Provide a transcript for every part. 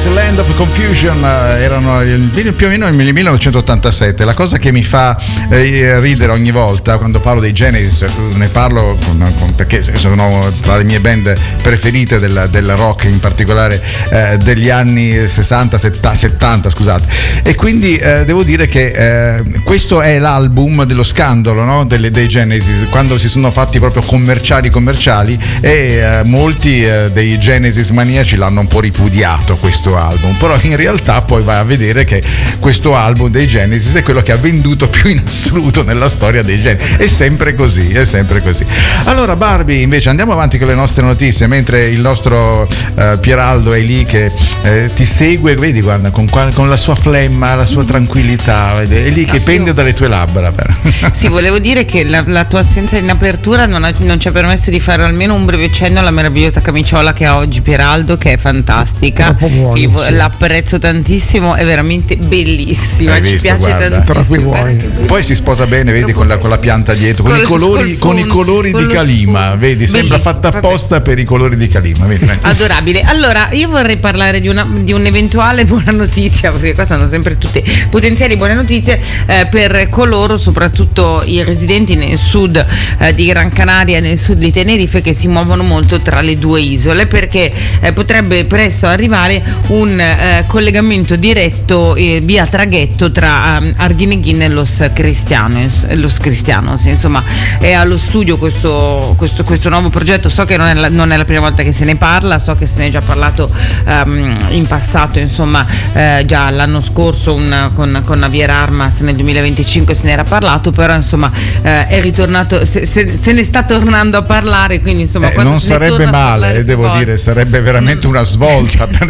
Genesis, Land of Confusion, erano più o meno nel 1987. La cosa che mi fa ridere ogni volta quando parlo dei Genesis, ne parlo perché sono tra le mie band preferite del rock, in particolare degli anni 60, 70, scusate, e quindi devo dire che questo è l'album dello scandalo, no? dei Genesis, quando si sono fatti proprio commerciali, e molti dei Genesis maniaci l'hanno un po' ripudiato questo album, però in realtà poi vai a vedere che questo album dei Genesis è quello che ha venduto più in assoluto nella storia dei Genesis. È sempre così. Allora Barbie, invece, andiamo avanti con le nostre notizie, mentre il nostro Pieraldo è lì che ti segue, vedi, guarda, con la sua flemma, la sua tranquillità, è lì che pende dalle tue labbra. Sì, volevo dire che la tua assenza in apertura non ci ha permesso di fare almeno un breve cenno alla meravigliosa camiciola che ha oggi Pieraldo, che è fantastica. Buoni, io sì. L'apprezzo tantissimo, è veramente bellissima. Ci piace tantissimo. Troppi buoni. Poi si sposa bene, vedi, con la pianta dietro, con i colori di Calima, vedi, sembra fatta apposta per i colori di Calima, vedi? Adorabile. Allora, io vorrei parlare di un'eventuale buona notizia, perché qua sono sempre tutte potenziali buone notizie per coloro, soprattutto i residenti nel sud di Gran Canaria e nel sud di Tenerife, che si muovono molto tra le due isole, perché potrebbe presto arrivare un collegamento diretto via traghetto tra Arguineguín e Los Cristianos. Insomma, è allo studio questo nuovo progetto. So che non è la prima volta che se ne parla, so che se ne è già parlato in passato, insomma, già l'anno scorso con Javier Armas nel 2025 se ne era parlato, però insomma è ritornato, se ne sta tornando a parlare, quindi insomma non sarebbe male, devo dire, sarebbe veramente una svolta per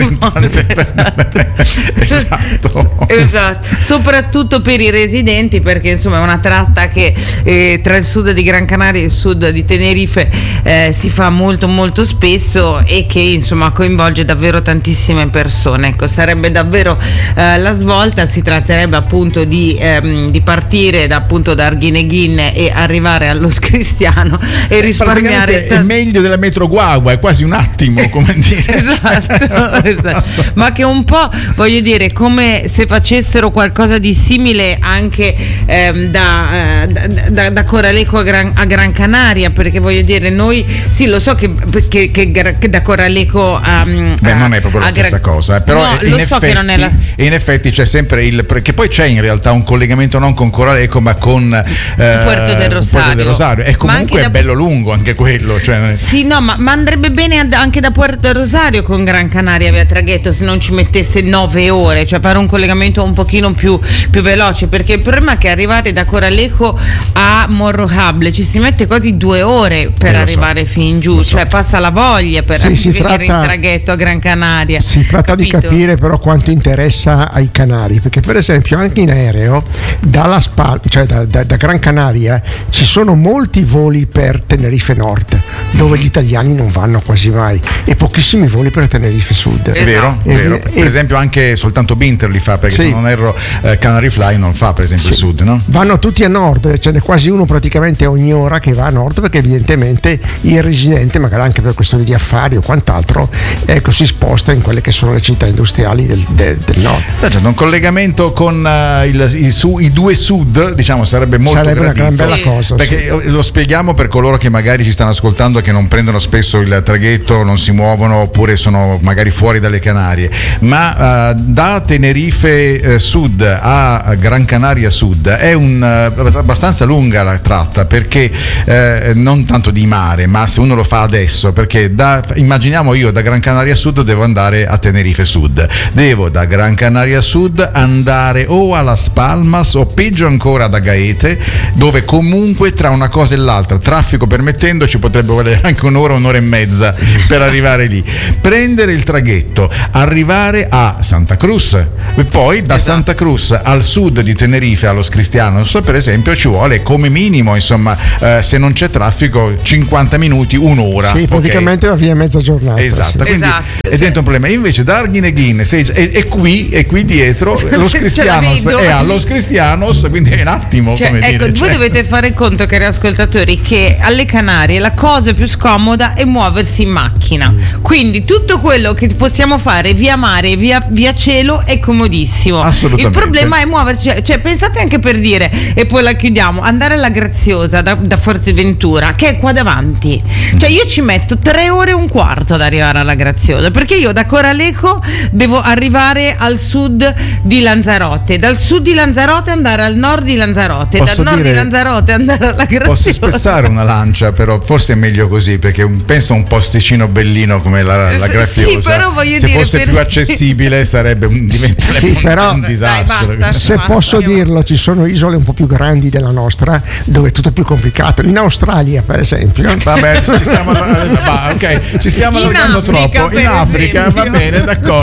esatto, soprattutto per i residenti, perché insomma è una tratta che tra il sud di Gran Canaria e il sud di Tenerife si fa molto molto spesso, e che insomma coinvolge davvero tantissime persone. Ecco, sarebbe davvero la svolta. Si tratterebbe appunto di partire da Arguineguín e arrivare allo Cristiano e risparmiare è meglio della metro Guagua, è quasi un attimo, come dire. esatto. Ma che un po', voglio dire, come se facessero qualcosa di simile anche da Coralejo a Gran Canaria, perché voglio dire, noi sì, lo so che da Coralejo non è proprio la stessa cosa, però no, in effetti c'è sempre perché poi c'è in realtà un collegamento non con Coralejo ma con Puerto del Rosario, e comunque è bello lungo anche quello, cioè. Sì, no, ma andrebbe bene anche da Puerto del Rosario con Gran Canaria via traghetto, se non ci mettesse 9 ore, cioè fare un collegamento un pochino più veloce, perché il problema è che arrivare da Coralejo a Morrojable ci si mette quasi 2 ore per arrivare fin giù, cioè passa la voglia per venire in traghetto a Gran Canaria. Si tratta di capire però quanto interessa ai canari, perché per esempio anche in aereo cioè da Gran Canaria ci sono molti voli per Tenerife Nord, dove gli italiani non vanno quasi mai, e pochissimi voli per Tenerife Sud. È vero. Per esempio anche soltanto Binter li fa, perché se non erro Canary Fly non fa per esempio il sud, no? Vanno tutti a nord, ce n'è quasi uno praticamente ogni ora che va a nord, perché evidentemente il residente, magari anche per questioni di affari o quant'altro, si sposta in quelle che sono le città industriali del nord. Certo, un collegamento con i due sud, diciamo, sarebbe una gran bella cosa, perché lo spieghiamo per coloro che magari ci stanno ascoltando e che non prendono spesso il traghetto, non si muovono oppure sono magari fuori dalle Canarie, ma da Tenerife Sud a Gran Canaria Sud è abbastanza lunga la tratta, perché non tanto di mare, ma se uno lo fa adesso, perché immaginiamo io da Gran Canaria Sud devo andare a Tenerife Sud, devo da Gran Canaria Sud andare o a Las Palmas o peggio ancora da Gaete, dove comunque tra una cosa e l'altra, traffico permettendo, ci potrebbe volere anche un'ora e mezza per arrivare lì, prendere il traghetto, arrivare a Santa Cruz, e poi da Santa Cruz al sud di Tenerife, a Los Cristianos per esempio, ci vuole come minimo, insomma, se non c'è traffico 50 minuti, un'ora. Sì, praticamente va via mezza giornata. Esatto, quindi è dentro un problema. Invece da Arguineguín è qui dietro Los Cristianos, è a Los Cristianos, quindi è un attimo, cioè, come ecco, dire. Voi dovete fare conto, cari ascoltatori, che alle Canarie la cosa più scomoda è muoversi in macchina. Quindi tutto quello che possiamo fare fare via mare, via cielo è comodissimo. Assolutamente. Il problema è muoverci, cioè pensate anche per dire, e poi la chiudiamo, andare alla Graziosa da Forteventura, che è qua davanti. Cioè io ci metto 3 ore e un quarto ad arrivare alla Graziosa, perché io da Coraleco devo arrivare al sud di Lanzarote, dal sud di Lanzarote andare al nord di Lanzarote, Posso dal nord di dire- Lanzarote andare alla Graziosa. Posso spezzare una lancia, però forse è meglio così, perché penso a un posticino bellino come la Graziosa. Sì, però voglio se dire, fosse più accessibile diventerebbe Sì, però- un disastro. Dai, basta. Se posso dirlo, ci sono isole un po' più grandi della nostra dove è tutto più complicato. In Australia, per esempio. Vabbè, ci stiamo allargando In troppo. In Africa, per Africa, va esempio. bene, d'accordo.